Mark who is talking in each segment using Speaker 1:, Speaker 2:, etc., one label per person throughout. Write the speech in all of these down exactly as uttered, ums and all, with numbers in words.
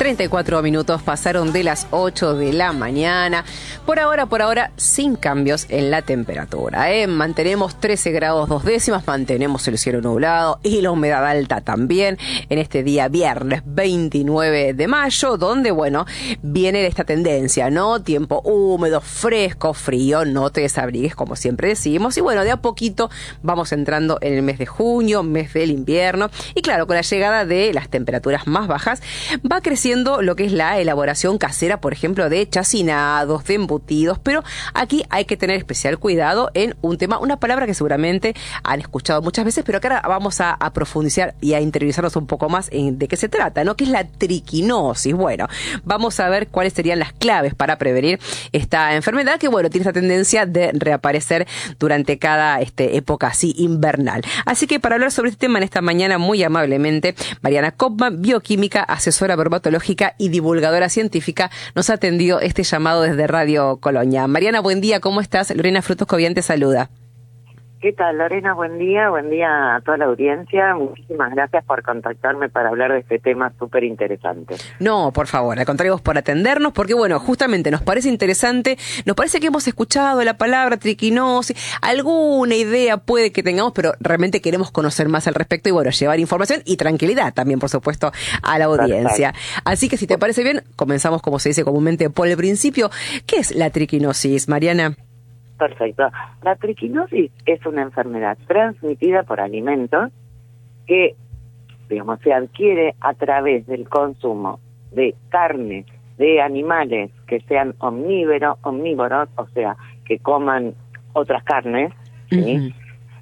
Speaker 1: treinta y cuatro minutos pasaron de las ocho de la mañana. Por ahora, por ahora, sin cambios en la temperatura, ¿eh? Mantenemos trece grados dos décimas, mantenemos el cielo nublado y la humedad alta también en este día viernes veintinueve de mayo, donde, bueno, viene esta tendencia, ¿no? Tiempo húmedo, fresco, frío, no te desabrigues, como siempre decimos. Y bueno, de a poquito vamos entrando en el mes de junio, mes del invierno. Y claro, con la llegada de las temperaturas más bajas, va creciendo lo que es la elaboración casera, por ejemplo, de chacinados, de embutidos, pero aquí hay que tener especial cuidado en un tema, una palabra que seguramente han escuchado muchas veces, pero que ahora vamos a, a profundizar y a interiorizarnos un poco más en de qué se trata, ¿no? Que es la triquinosis. Bueno, vamos a ver cuáles serían las claves para prevenir esta enfermedad que, bueno, tiene esta tendencia de reaparecer durante cada este, época así invernal. Así que para hablar sobre este tema en esta mañana, muy amablemente, Mariana Kopman, bioquímica, asesora dermatológica y divulgadora científica, nos ha atendido este llamado desde Radio Colonia. Mariana, buen día, ¿cómo estás? Lorena Frutos Cobian te saluda.
Speaker 2: ¿Qué tal, Lorena? Buen día, buen día a toda la audiencia. Muchísimas gracias por contactarme para hablar de este tema súper interesante.
Speaker 1: No, por favor, al contrario, vos por atendernos, porque bueno, justamente nos parece interesante, nos parece que hemos escuchado la palabra triquinosis, alguna idea puede que tengamos, pero realmente queremos conocer más al respecto y bueno, llevar información y tranquilidad también, por supuesto, a la audiencia. Perfecto. Así que si te parece bien, comenzamos, como se dice comúnmente, por el principio. ¿Qué es la triquinosis, Mariana?
Speaker 2: Perfecto. La triquinosis es una enfermedad transmitida por alimentos que, digamos, se adquiere a través del consumo de carne de animales que sean omnívoros, omnívoros, o sea, que coman otras carnes, ¿sí? Uh-huh.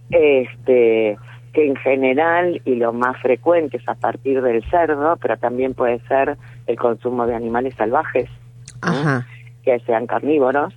Speaker 2: Este, que en general y lo más frecuente es a partir del cerdo, pero también puede ser el consumo de animales salvajes, uh-huh. que sean carnívoros,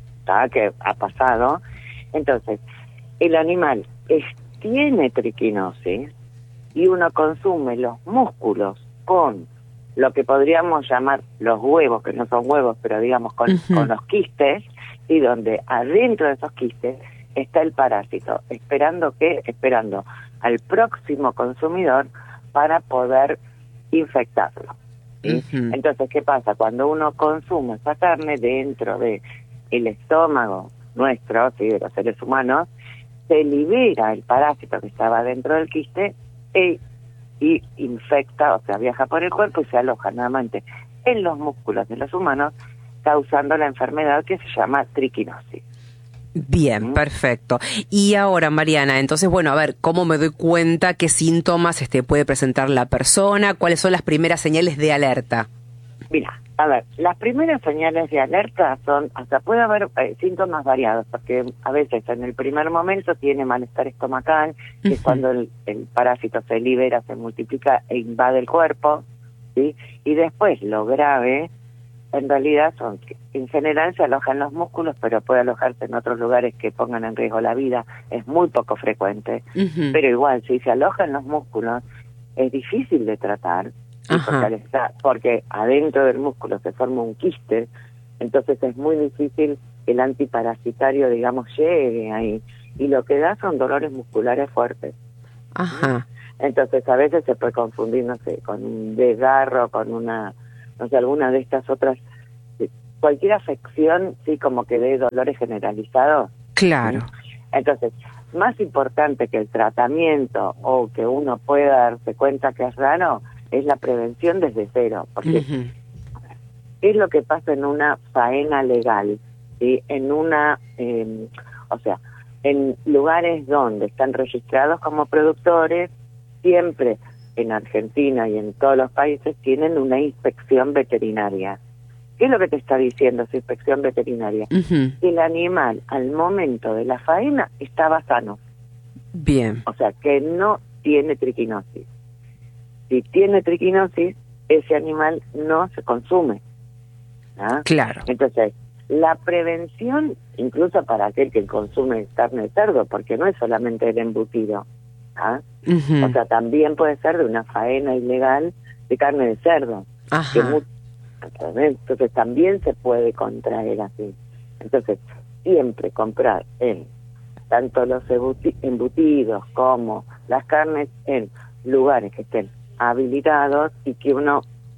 Speaker 2: que ha pasado. Entonces, el animal es, tiene triquinosis y uno consume los músculos con lo que podríamos llamar los huevos, que no son huevos, pero digamos con, uh-huh. con los quistes, y donde adentro de esos quistes está el parásito, esperando que, esperando al próximo consumidor para poder infectarlo, ¿sí? Uh-huh. Entonces, ¿qué pasa? Cuando uno consume esa carne dentro de el estómago nuestro, sí, de los seres humanos, se libera el parásito que estaba dentro del quiste e, y infecta, o sea, viaja por el cuerpo y se aloja nuevamente en los músculos de los humanos, causando la enfermedad que se llama triquinosis.
Speaker 1: Bien, ¿Mm? Perfecto. Y ahora, Mariana, entonces, bueno, a ver, ¿cómo me doy cuenta qué síntomas este, puede presentar la persona? ¿Cuáles son las primeras señales de alerta?
Speaker 2: Mira, a ver, las primeras señales de alerta son, hasta puede haber eh, síntomas variados, porque a veces en el primer momento tiene malestar estomacal, que uh-huh. es cuando el, el parásito se libera, se multiplica e invade el cuerpo, ¿sí? Y después lo grave, en realidad son que en general se aloja en los músculos, pero puede alojarse en otros lugares que pongan en riesgo la vida, es muy poco frecuente, uh-huh. pero igual, si se aloja en los músculos, es difícil de tratar, porque, está, porque adentro del músculo se forma un quiste, entonces es muy difícil que el antiparasitario, digamos, llegue ahí. Y lo que da son dolores musculares fuertes.
Speaker 1: Ajá.
Speaker 2: Entonces a veces se puede confundir, no sé, con un desgarro, con una, no sé, alguna de estas otras, cualquier afección, sí, como que dé dolores generalizados.
Speaker 1: Claro.
Speaker 2: ¿Sí? Entonces, más importante que el tratamiento o que uno pueda darse cuenta que es raro, es la prevención desde cero, porque uh-huh. ¿qué es lo que pasa en una faena legal? ¿Sí? En una, eh, o sea, en lugares donde están registrados como productores, siempre en Argentina y en todos los países tienen una inspección veterinaria. ¿Qué es lo que te está diciendo esa inspección veterinaria? Uh-huh. Que el animal al momento de la faena estaba sano.
Speaker 1: Bien.
Speaker 2: O sea, que no tiene triquinosis. Si tiene triquinosis, ese animal no se consume. ¿Ah?
Speaker 1: Claro.
Speaker 2: Entonces, la prevención, incluso para aquel que consume carne de cerdo, porque no es solamente el embutido, ¿ah? Uh-huh. O sea, también puede ser de una faena ilegal de carne de cerdo.
Speaker 1: Ajá.
Speaker 2: Que mu- entonces, también se puede contraer así. Entonces, siempre comprar en tanto los embutidos como las carnes en lugares que estén habilitados y que uno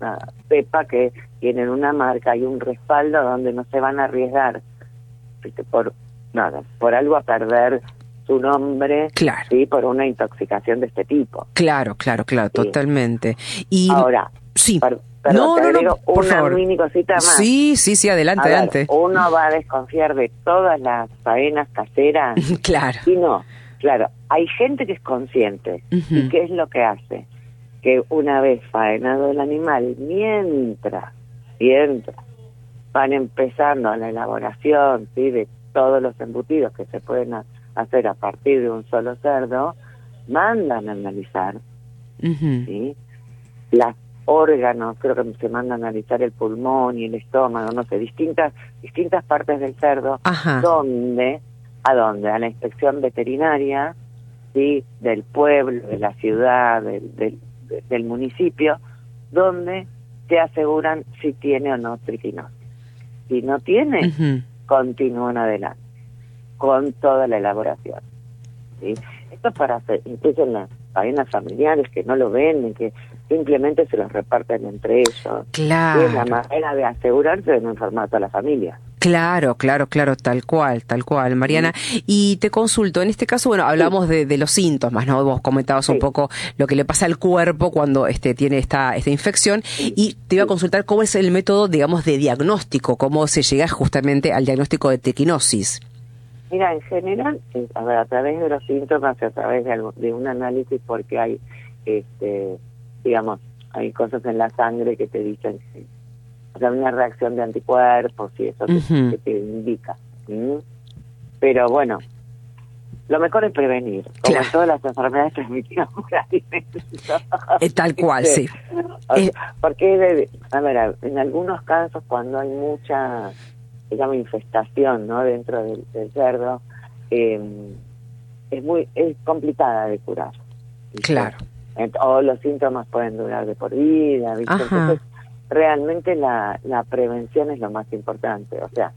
Speaker 2: nada, sepa que tienen una marca y un respaldo donde no se van a arriesgar, ¿viste? por nada, por algo a perder su nombre,
Speaker 1: claro.
Speaker 2: ¿sí? Por una intoxicación de este tipo.
Speaker 1: Claro, claro, claro,
Speaker 2: Sí.
Speaker 1: totalmente. Y
Speaker 2: ahora,
Speaker 1: sí.
Speaker 2: per, perdón,
Speaker 1: no,
Speaker 2: te
Speaker 1: no,
Speaker 2: agrego
Speaker 1: no, por
Speaker 2: una
Speaker 1: favor.
Speaker 2: mini cosita más.
Speaker 1: Sí, sí, sí, adelante,
Speaker 2: A ver,
Speaker 1: adelante.
Speaker 2: uno va a desconfiar de todas las faenas caseras.
Speaker 1: Claro.
Speaker 2: Y no, claro, hay gente que es consciente.
Speaker 1: Uh-huh.
Speaker 2: ¿Y qué es lo que hace? Que una vez faenado el animal, mientras, mientras van empezando a la elaboración, ¿sí? De todos los embutidos que se pueden a- hacer a partir de un solo cerdo, mandan a analizar,
Speaker 1: Uh-huh.
Speaker 2: ¿sí? Los órganos, creo que se manda a analizar el pulmón y el estómago, no sé, distintas distintas partes del cerdo,
Speaker 1: Ajá.
Speaker 2: donde, ¿a dónde? A la inspección veterinaria, ¿sí? Del pueblo, de la ciudad, del, del, del municipio, donde se aseguran si tiene o no triquinosis. Si no tiene,
Speaker 1: Uh-huh.
Speaker 2: continúan adelante con toda la elaboración, ¿sí? Esto es para hacer, incluso en las faenas familiares que no lo ven, que simplemente se los reparten entre ellos.
Speaker 1: Claro.
Speaker 2: Y es la manera de asegurarse de no enfermar a toda la familia.
Speaker 1: Claro, claro, claro, tal cual, tal cual, Mariana. Y te consulto, en este caso, bueno, hablamos de, de los síntomas, ¿no? Vos comentabas un
Speaker 2: Sí.
Speaker 1: poco lo que le pasa al cuerpo cuando este tiene esta esta infección, y te iba a
Speaker 2: Sí.
Speaker 1: consultar cómo es el método, digamos, de diagnóstico, cómo se llega justamente al diagnóstico de triquinosis.
Speaker 2: Mira, en general, eh, a ver, a través de los síntomas y a través de, algo, de un análisis, porque hay, este, digamos, hay cosas en la sangre que te dicen, que, o sea, una reacción de anticuerpos y eso que,
Speaker 1: Uh-huh.
Speaker 2: que te indica. ¿Mm? Pero bueno, lo mejor es prevenir, como
Speaker 1: Claro.
Speaker 2: en todas las enfermedades transmitidas por alimentos.
Speaker 1: Eh, tal cual, sí.
Speaker 2: O sea,
Speaker 1: Eh,
Speaker 2: porque, de- a ver, en algunos casos cuando hay mucha, digamos, infestación, ¿no? Dentro del, del cerdo, eh, es muy es complicada de curar, ¿viste?
Speaker 1: Claro.
Speaker 2: Ent- o los síntomas pueden durar de por vida, ¿viste?
Speaker 1: Ajá.
Speaker 2: Entonces, realmente la, la prevención es lo más importante. O sea,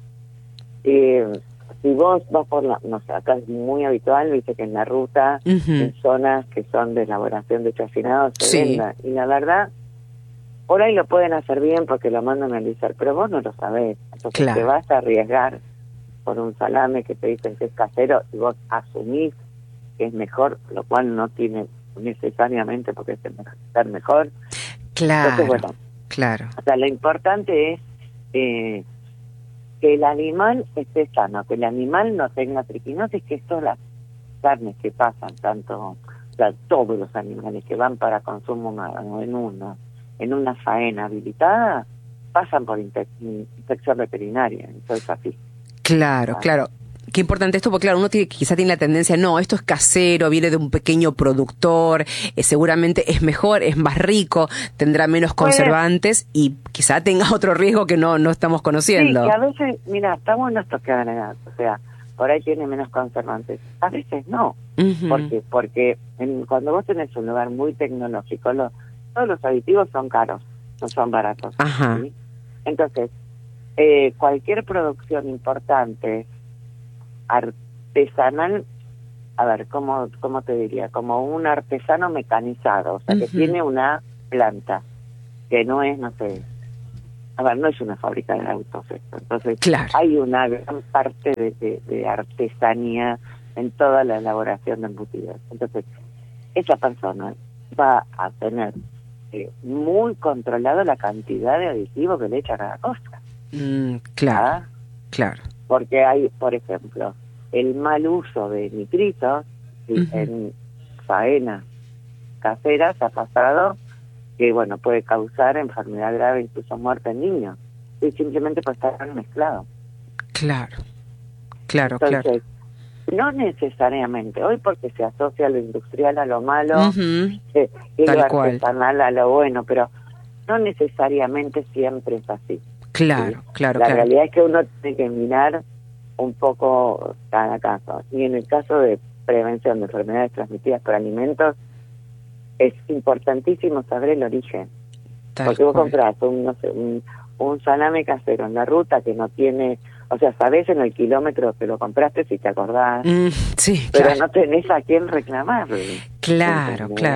Speaker 2: eh, si vos vas por la, no sé, acá es muy habitual, viste, que en la ruta,
Speaker 1: Uh-huh.
Speaker 2: en zonas que son de elaboración de chacinados, se
Speaker 1: Sí.
Speaker 2: venda. Y la verdad, por ahí lo pueden hacer bien porque lo mandan a analizar, pero vos no lo sabés. Entonces
Speaker 1: Claro.
Speaker 2: te vas a arriesgar por un salame que te dicen que es casero y vos asumís que es mejor, lo cual no tiene necesariamente porque es ser mejor.
Speaker 1: Claro.
Speaker 2: Entonces, bueno,
Speaker 1: Claro.
Speaker 2: o sea, lo importante es eh, que el animal esté sano, que el animal no tenga triquinosis, que todas las carnes que pasan, tanto, o sea, todos los animales que van para consumo humano en una, en una faena habilitada, pasan por inpe- inspección veterinaria, eso es así.
Speaker 1: Claro,
Speaker 2: Ah.
Speaker 1: claro. Qué importante esto, porque claro, uno tiene, quizá tiene la tendencia, no, esto es casero, viene de un pequeño productor, eh, seguramente es mejor, es más rico, tendrá menos
Speaker 2: Puede-
Speaker 1: conservantes y quizá tenga otro riesgo que no no estamos conociendo.
Speaker 2: Sí, que a veces, mira, está bueno esto que agregar, o sea, por ahí tiene menos conservantes, a veces no.
Speaker 1: Ujú.
Speaker 2: ¿Por qué? Porque en, cuando vos tenés un lugar muy tecnológico, lo- todos los aditivos son caros, no son baratos.
Speaker 1: Ajá.
Speaker 2: ¿sí? Entonces, eh, cualquier producción importante, artesanal, a ver, ¿cómo, cómo te diría? Como un artesano mecanizado, o sea, que
Speaker 1: Ujú.
Speaker 2: tiene una planta, que no es, no sé, a ver, no es una fábrica de autos esto. Entonces,
Speaker 1: Claro.
Speaker 2: hay una gran parte de, de, de artesanía en toda la elaboración de embutidos. Entonces, esa persona va a tener eh, muy controlado la cantidad de aditivos que le echa a cada cosa.
Speaker 1: Mm, claro,
Speaker 2: ¿ah?
Speaker 1: claro.
Speaker 2: Porque hay, por ejemplo, el mal uso de nitritos, ¿sí?
Speaker 1: Ujú.
Speaker 2: En faenas caseras ha pasado que, bueno, puede causar enfermedad grave, incluso muerte en niños, y simplemente por estar mezclado.
Speaker 1: Claro, claro,
Speaker 2: Entonces, no necesariamente, hoy porque se asocia lo industrial a lo malo,
Speaker 1: claro. Ujú.
Speaker 2: eh, y
Speaker 1: Tal
Speaker 2: lo
Speaker 1: cual.
Speaker 2: artesanal a lo bueno, pero no necesariamente siempre es así.
Speaker 1: Claro,
Speaker 2: ¿sí?
Speaker 1: claro,
Speaker 2: La
Speaker 1: claro.
Speaker 2: realidad es que uno tiene que mirar un poco cada caso. Y en el caso de prevención de enfermedades transmitidas por alimentos, es importantísimo saber el origen.
Speaker 1: Tal
Speaker 2: Porque vos
Speaker 1: cual.
Speaker 2: compras un, no sé, un, un salame casero en la ruta que no tiene, o sea, sabés en el kilómetro que lo compraste si te acordás,
Speaker 1: Mm, sí,
Speaker 2: pero
Speaker 1: claro.
Speaker 2: no tenés a quién reclamar.
Speaker 1: Claro,
Speaker 2: ¿entendés?
Speaker 1: claro.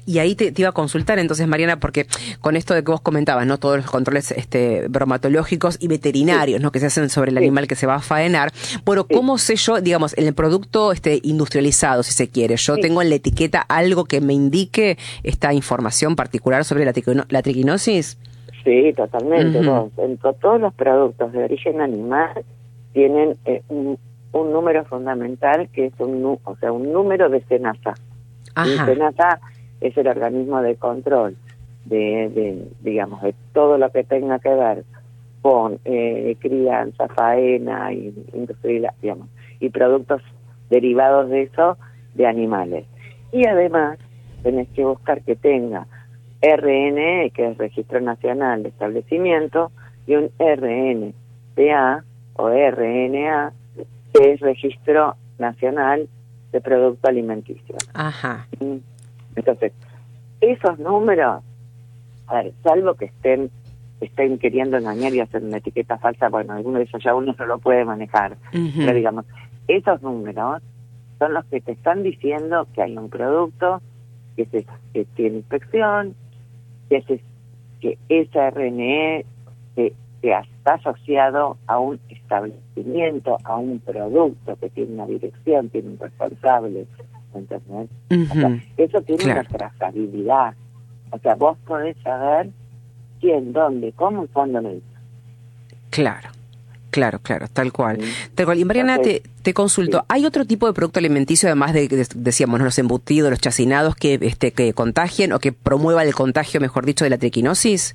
Speaker 1: Y ahí te, te iba a consultar entonces, Mariana, porque con esto de que vos comentabas, ¿no? Todos los controles este, bromatológicos y veterinarios, sí. ¿no? Que se hacen sobre el sí. animal que se va a faenar. Bueno, sí. ¿cómo sé yo, digamos, en el producto este, industrializado, si se quiere? Yo sí. tengo en la etiqueta algo que me indique esta información particular sobre la, triquino, la triquinosis.
Speaker 2: Sí, totalmente. Uh-huh. En todos los productos de origen animal tienen eh, un, un número fundamental que es un, o sea, un número de SENASA. Ajá. Y SENASA es el organismo de control de, de, digamos, de todo lo que tenga que ver con eh, crianza, faena y industria, digamos, y productos derivados de eso de animales. Y además tenés que buscar que tenga R N E, que es Registro Nacional de Establecimiento, y un R N P A o R N A, que es Registro Nacional de Producto Alimenticio.
Speaker 1: Ajá.
Speaker 2: Entonces, esos números, a ver, salvo que estén estén queriendo engañar y hacer una etiqueta falsa, bueno, alguno de esos ya uno no lo puede manejar. Uh-huh. Pero digamos, esos números son los que te están diciendo que hay un producto que, se, que tiene inspección, que, se, que ese R N E que, que está asociado a un establecimiento, a un producto que tiene una dirección, tiene un responsable, ¿entendés? Uh-huh. O sea, eso tiene claro. una trazabilidad. O sea, vos podés saber quién, dónde, cómo y cuándo lo hizo.
Speaker 1: Claro. Claro, claro, tal cual. Sí. Tal cual. Y Mariana, okay. te, te consulto, sí. ¿hay otro tipo de producto alimenticio, además de, de decíamos, los embutidos, los chacinados, que este que contagien o que promueva el contagio, mejor dicho, de la triquinosis?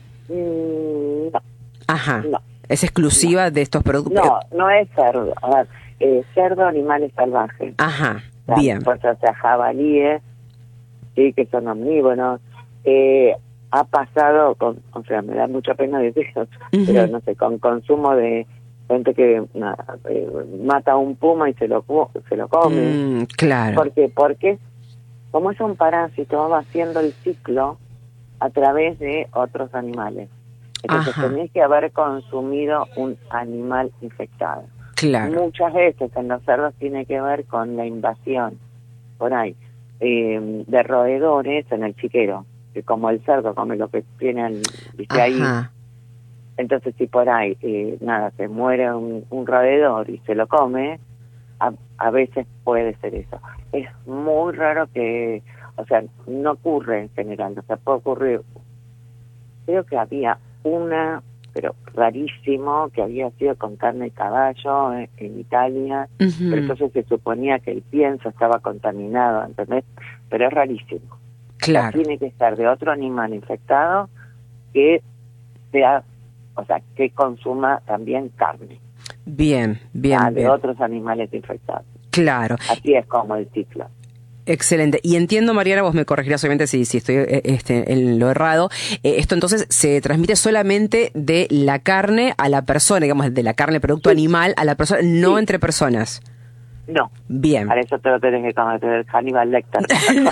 Speaker 2: Mm, no.
Speaker 1: Ajá.
Speaker 2: No.
Speaker 1: ¿Es exclusiva
Speaker 2: no.
Speaker 1: de estos productos?
Speaker 2: No, no es cerdo. A ver, eh, cerdo, animales salvajes.
Speaker 1: Ajá,
Speaker 2: o sea,
Speaker 1: bien.
Speaker 2: Pues, o sea, jabalíes, sí, que son omnívoros. Eh, ha pasado, con, o sea, me da mucha pena decirlo, uh-huh. pero no sé, con consumo de gente que nada, eh, mata a un puma y se lo se lo come.
Speaker 1: Mm, claro.
Speaker 2: ¿Por qué? Porque como es un parásito, va haciendo el ciclo a través de otros animales. Entonces Ajá. tenés que haber consumido un animal infectado.
Speaker 1: Claro.
Speaker 2: Muchas veces en los cerdos tiene que ver con la invasión, por ahí, eh, de roedores en el chiquero. Que como el cerdo come lo que tiene el, ¿viste? Ahí, entonces si por ahí eh, nada se muere un, un roedor y se lo come, a, a veces puede ser eso. Es muy raro que, o sea, no ocurre en general, o sea, puede ocurrir. Creo que había una, pero rarísimo, que había sido con carne de caballo en, en Italia, uh-huh. pero entonces se suponía que el pienso estaba contaminado, ¿entendés? Pero es rarísimo.
Speaker 1: Claro.
Speaker 2: O sea, tiene que estar de otro animal infectado que sea, o sea, que consuma también carne.
Speaker 1: Bien, bien,
Speaker 2: ah,
Speaker 1: bien.
Speaker 2: De otros animales infectados.
Speaker 1: Claro.
Speaker 2: Así es como el ciclo.
Speaker 1: Excelente. Y entiendo, Mariana, vos me corregirás obviamente si, si estoy este, en lo errado, eh, esto entonces se transmite solamente de la carne a la persona, digamos, de la carne, producto sí. animal a la persona, no sí. entre personas.
Speaker 2: No.
Speaker 1: Bien.
Speaker 2: Para eso te lo tenés que cometer el Hannibal Lecter.
Speaker 1: No,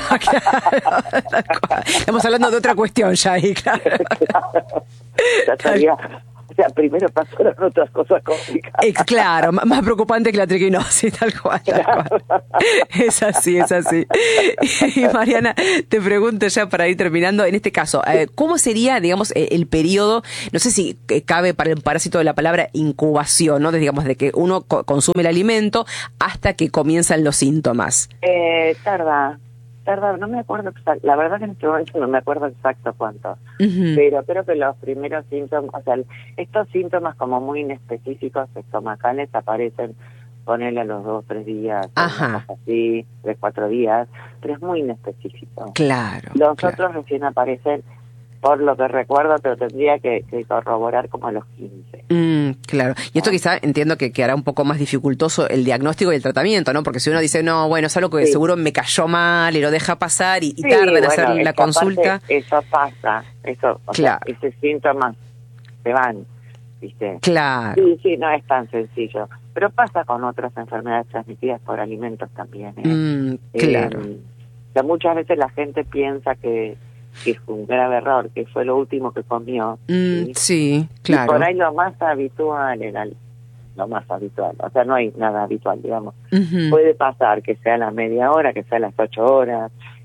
Speaker 1: claro. Estamos hablando de otra cuestión ya ahí, claro.
Speaker 2: claro. Ya estaría, o sea, primero pasaron otras cosas complicadas.
Speaker 1: Ex, claro, más preocupante que la triquinosis, tal cual, tal cual. Es así, es así. Y Mariana, te pregunto ya para ir terminando, en este caso, eh, ¿cómo sería, digamos, el periodo, no sé si cabe para el parásito de la palabra incubación, ¿no? De, digamos, de que uno co- consume el alimento hasta que comienzan los síntomas?
Speaker 2: Eh, tarda. Tarda, no me acuerdo exacto, la verdad que en este momento no me acuerdo exacto cuánto, uh-huh. pero creo que los primeros síntomas, o sea, estos síntomas como muy inespecíficos estomacales aparecen, ponele a los dos, tres días,
Speaker 1: Ajá.
Speaker 2: así, tres, cuatro días, pero es muy inespecífico.
Speaker 1: Claro.
Speaker 2: Los
Speaker 1: claro.
Speaker 2: otros recién aparecen, por lo que recuerdo, pero tendría que, que corroborar como a los quince.
Speaker 1: Mm, claro. Y esto quizá entiendo que, que hará un poco más dificultoso el diagnóstico y el tratamiento, ¿no? Porque si uno dice, no, bueno, es algo que sí. seguro me cayó mal y lo deja pasar y, y sí, tarda en
Speaker 2: bueno,
Speaker 1: hacer la consulta.
Speaker 2: Eso pasa, eso, o
Speaker 1: claro.
Speaker 2: sea, esos síntomas se van, ¿viste?
Speaker 1: Claro.
Speaker 2: Sí, sí, no es tan sencillo. Pero pasa con otras enfermedades transmitidas por alimentos también, ¿eh?
Speaker 1: Mm, claro.
Speaker 2: Eh, o sea, muchas veces la gente piensa que que fue un grave error, que fue lo último que comió.
Speaker 1: Mm, ¿sí? sí, claro.
Speaker 2: Y por ahí lo más habitual era lo más habitual, o sea, no hay nada habitual, digamos. Uh-huh. Puede pasar que sea a las media hora, que sea a las ocho horas,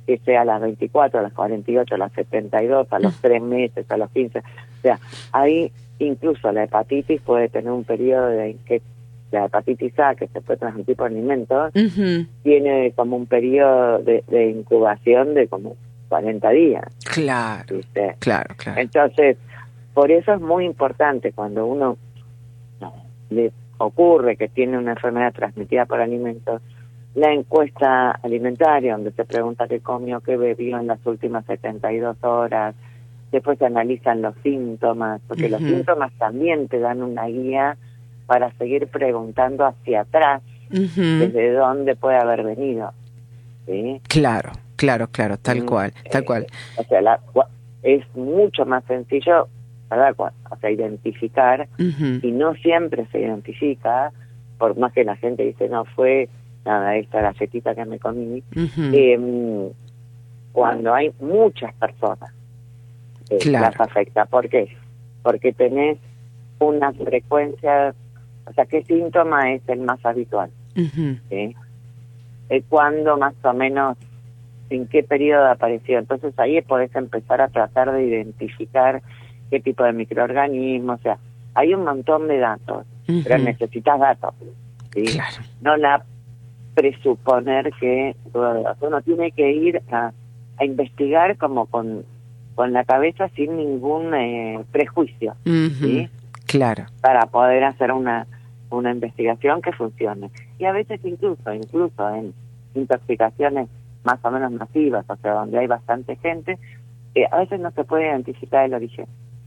Speaker 2: que sea a las veinticuatro, a las cuarenta y ocho, a las setenta y dos, a los tres meses, a los quince. O sea, ahí incluso la hepatitis puede tener un periodo de que la hepatitis A, que se puede transmitir por alimentos, uh-huh. tiene como un periodo de, de incubación de como cuarenta días.
Speaker 1: Claro, ¿viste? claro, claro.
Speaker 2: Entonces, por eso es muy importante cuando uno no, le ocurre que tiene una enfermedad transmitida por alimentos, la encuesta alimentaria, donde se pregunta qué comió, qué bebió en las últimas setenta y dos horas, después se analizan los síntomas, porque uh-huh. los síntomas también te dan una guía para seguir preguntando hacia atrás uh-huh. desde dónde puede haber venido. ¿Sí?
Speaker 1: Claro, claro, claro, tal cual, tal cual.
Speaker 2: Eh, o sea, la, es mucho más sencillo, ¿verdad? O sea, identificar, uh-huh. y no siempre se identifica, por más que la gente dice, no, fue nada, esta galletita que me comí, uh-huh. eh, cuando hay muchas personas eh, claro. las afecta. ¿Por qué? Porque tenés una frecuencia, o sea, ¿qué síntoma es el más habitual? Uh-huh. ¿Sí? Eh, ¿Cuándo más o menos, en qué periodo apareció? Entonces ahí podés empezar a tratar de identificar qué tipo de microorganismo, o sea, hay un montón de datos, uh-huh. pero necesitas datos, ¿sí? Claro. No la presuponer que uno tiene que ir a, a investigar como con, con la cabeza sin ningún eh, prejuicio, uh-huh. ¿sí?
Speaker 1: Claro.
Speaker 2: Para poder hacer una una investigación que funcione. Y a veces incluso, incluso en intoxicaciones más o menos masivas, o sea, donde hay bastante gente, eh, a veces no se puede identificar el origen.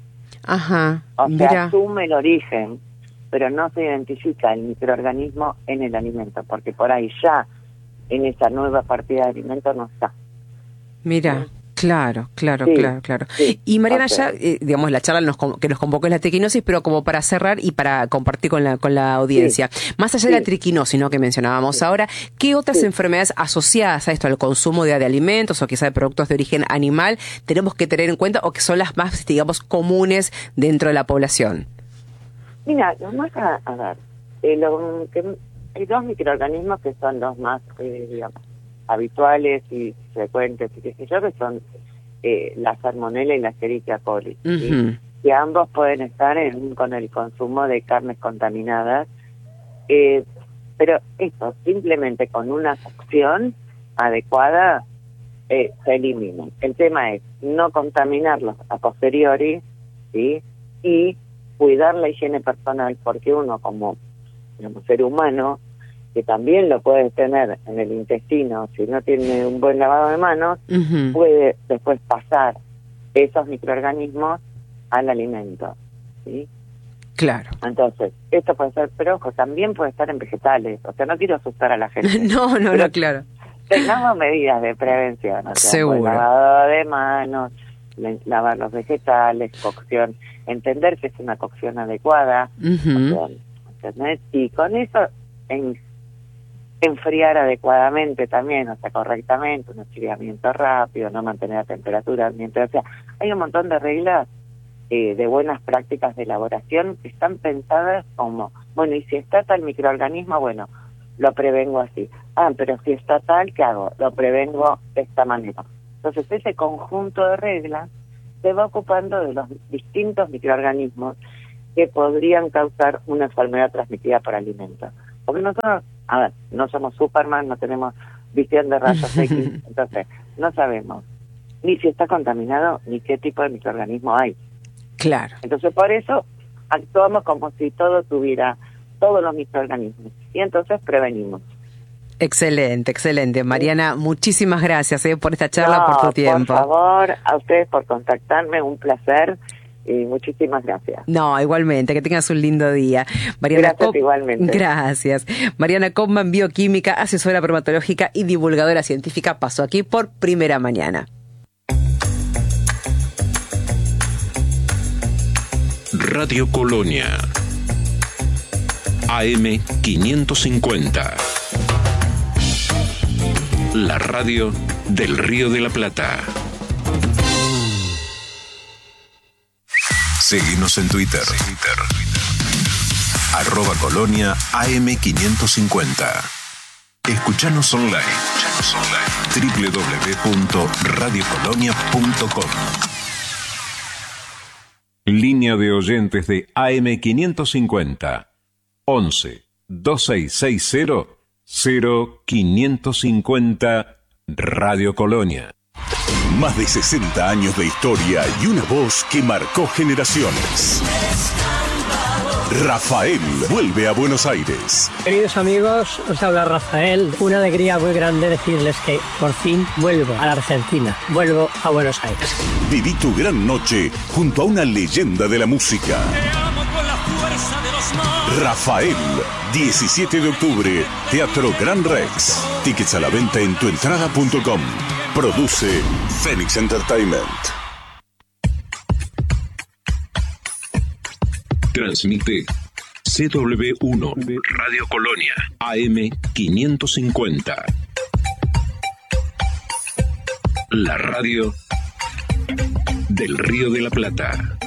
Speaker 1: Ajá.
Speaker 2: O
Speaker 1: mira.
Speaker 2: sea, asume el origen, pero no se identifica el microorganismo en el alimento, porque por ahí ya en esa nueva partida de alimento no está.
Speaker 1: Mira. ¿Sí? Claro, claro,
Speaker 2: sí,
Speaker 1: claro, claro. Sí, y Mariana, okay. ya, eh, digamos, la charla nos, que nos convocó es la triquinosis, pero como para cerrar y para compartir con la con la audiencia, sí. más allá sí. de la triquinosis, ¿no?, que mencionábamos sí. ahora, ¿qué otras sí. enfermedades asociadas a esto, al consumo de, de alimentos o quizá de productos de origen animal, tenemos que tener en cuenta o que son las más, digamos, comunes dentro de la población?
Speaker 2: Mira, lo más a, a ver, eh, lo, que, hay dos microorganismos que son los más, eh, digamos, habituales y frecuentes, y qué sé yo, que son eh, la salmonella y la Escherichia coli, uh-huh. ¿sí? que ambos pueden estar en, con el consumo de carnes contaminadas, eh, pero eso, simplemente con una cocción adecuada, eh, se eliminan. El tema es no contaminarlos a posteriori, ¿sí? Y cuidar la higiene personal, porque uno como, como ser humano, que también lo puede tener en el intestino, si no tiene un buen lavado de manos, uh-huh. puede después pasar esos microorganismos al alimento, ¿sí?
Speaker 1: Claro.
Speaker 2: Entonces, esto puede ser, pero ojo, también puede estar en vegetales, o sea, no quiero asustar a la gente.
Speaker 1: no, no, no, claro.
Speaker 2: Tengamos medidas de prevención, o sea,
Speaker 1: seguro.
Speaker 2: Lavado de manos, lavar los vegetales, cocción, entender que es una cocción adecuada, uh-huh. o sea, ¿entendés? Y con eso, en enfriar adecuadamente también, o sea, correctamente, un enfriamiento rápido, no mantener la temperatura mientras, o sea, hay un montón de reglas eh, de buenas prácticas de elaboración que están pensadas como, bueno, y si está tal microorganismo, bueno, lo prevengo así. Ah, pero si está tal, ¿qué hago? Lo prevengo de esta manera. Entonces, ese conjunto de reglas se va ocupando de los distintos microorganismos que podrían causar una enfermedad transmitida por alimentos. Porque nosotros, a ver, no somos Superman, no tenemos visión de rayos X, entonces no sabemos ni si está contaminado ni qué tipo de microorganismo hay.
Speaker 1: Claro.
Speaker 2: Entonces por eso actuamos como si todo tuviera todos los microorganismos y entonces prevenimos.
Speaker 1: Excelente, excelente. Mariana, muchísimas gracias eh, por esta charla, no, por tu tiempo.
Speaker 2: Por favor, a ustedes por contactarme, un placer. Y muchísimas gracias.
Speaker 1: No, igualmente, que tengas un lindo día. Mariana
Speaker 2: gracias,
Speaker 1: Cop-
Speaker 2: igualmente.
Speaker 1: Gracias. Mariana Kopman, bioquímica, asesora bromatológica y divulgadora científica, pasó aquí por Primera Mañana.
Speaker 3: Radio Colonia, A M quinientos cincuenta. La radio del Río de la Plata. Seguinos en Twitter. Twitter. Arroba Colonia A M quinientos cincuenta. Escuchanos online. Escuchanos online. doble u doble u doble u punto radio colonia punto com. Línea de oyentes de A M quinientos cincuenta. once, veintiséis sesenta, cero quinientos cincuenta Radio Colonia.
Speaker 4: Más de sesenta años de historia y una voz que marcó generaciones. Rafael vuelve a Buenos Aires.
Speaker 5: Queridos amigos, os habla Rafael. Una alegría muy grande decirles que por fin vuelvo a la Argentina, vuelvo a Buenos Aires.
Speaker 4: Viví tu gran noche junto a una leyenda de la música. Rafael, diecisiete de octubre, Teatro Gran Rex. Tickets a la venta en tuentrada punto com. Produce Phoenix Entertainment.
Speaker 3: Transmite C W uno Radio Colonia A M quinientos cincuenta. La radio del Río de la Plata.